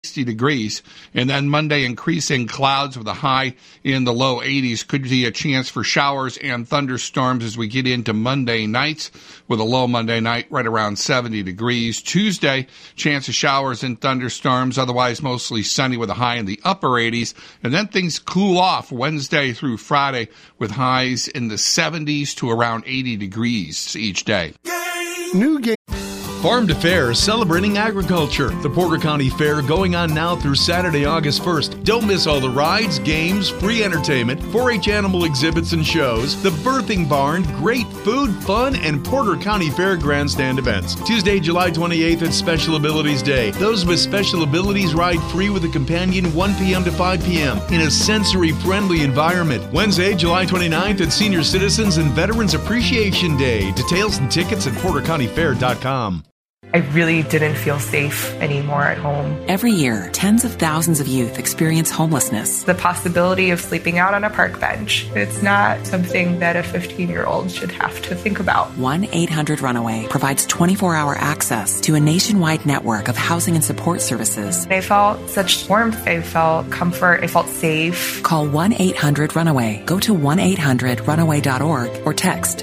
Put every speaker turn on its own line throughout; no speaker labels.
60 degrees. And then Monday, increasing clouds with a high in the low 80s. Could be a chance for showers and thunderstorms as we get into Monday nights, with a low Monday night right around 70 degrees. Tuesday, chance of showers and thunderstorms, otherwise mostly sunny with a high in the upper 80s. And then things cool off Wednesday through Friday with highs in the 70s to around 80 degrees each day.
New game.
Farm to Fair, celebrating agriculture. The Porter County Fair going on now through Saturday, August 1st. Don't miss all the rides, games, free entertainment, 4-H animal exhibits and shows, the birthing barn, great food, fun, and Porter County Fair grandstand events. Tuesday, July 28th at Special Abilities Day. Those with special abilities ride free with a companion 1 p.m. to 5 p.m. in a sensory-friendly environment. Wednesday, July 29th at Senior Citizens and Veterans Appreciation Day. Details and tickets at portercountyfair.com.
I really didn't feel safe anymore at home.
Every year, tens of thousands of youth experience homelessness.
The possibility of sleeping out on a park bench, it's not something that a 15-year-old should have to think about.
1-800-RUNAWAY provides 24-hour access to a nationwide network of housing and support services.
I felt such warmth. I felt comfort. I felt safe.
Call 1-800-RUNAWAY. Go to 1-800-RUNAWAY.org or text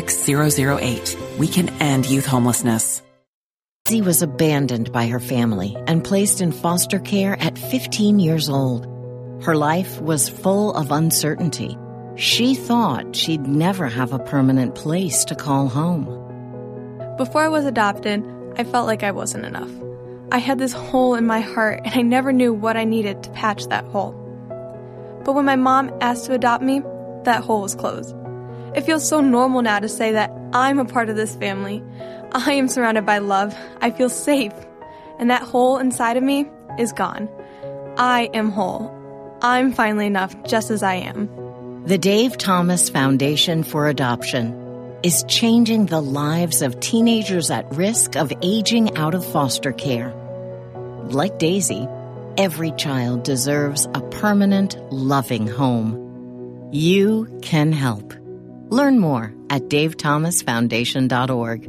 66008. We can end youth homelessness.
Lizzie was abandoned by her family and placed in foster care at 15 years old. Her life was full of uncertainty. She thought she'd never have a permanent place to call home.
Before I was adopted, I felt like I wasn't enough. I had this hole in my heart, and I never knew what I needed to patch that hole. But when my mom asked to adopt me, that hole was closed. It feels so normal now to say that I'm a part of this family. I am surrounded by love. I feel safe. And that hole inside of me is gone. I am whole. I'm finally enough just as I am.
The Dave Thomas Foundation for Adoption is changing the lives of teenagers at risk of aging out of foster care. Like Daisy, every child deserves a permanent, loving home. You can help. Learn more at davethomasfoundation.org.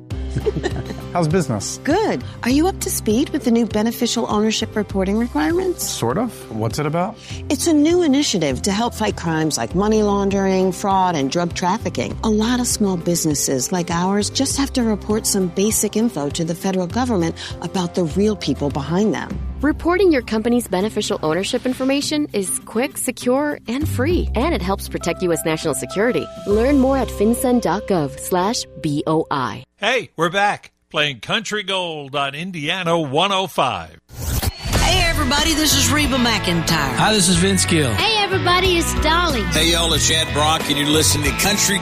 How's business?
Good. Are you up to speed with the new beneficial ownership reporting requirements?
Sort of. What's it about?
It's a new initiative to help fight crimes like money laundering, fraud, and drug trafficking. A lot of small businesses like ours just have to report some basic info to the federal government about the real people behind them.
Reporting your company's beneficial ownership information is quick, secure, and free. And it helps protect U.S. national security. Learn more at fincen.gov/BOI.
Hey, we're back playing Country Gold on Indiana 105.
Hey, everybody, this is Reba McEntire.
Hi, this is Vince Gill.
Hey, everybody, it's Dolly.
Hey, y'all, it's Chad Brock, and you're listening to Country